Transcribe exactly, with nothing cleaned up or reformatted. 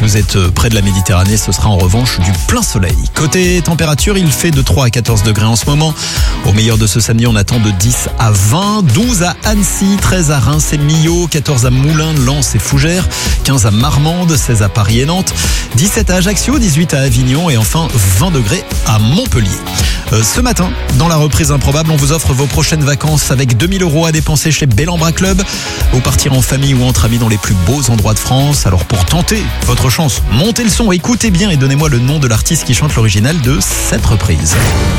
vous êtes près de la Méditerranée, ce sera en revanche du plein soleil. Côté température, il fait de trois à quatorze degrés en ce moment. Au meilleur de ce samedi, on attend de dix à vingt, douze à Annecy, treize à Reims et Millau, quatorze à Moulins, Lens et Fougères, quinze à Marmande, seize à Paris et Nantes, dix-sept à Ajaccio, dix-huit à Avignon et enfin vingt degrés à Montpellier. Euh, ce matin, dans la reprise improbable, on vous offre vos prochaines vacances avec deux mille euros à dépenser chez Bellambra Club. Vous partirez en famille ou entre amis dans les plus beaux endroits de France. Alors pour tenter votre chance, montez le son, écoutez bien et donnez-moi le nom de l'artiste qui chante l'original de cette reprise.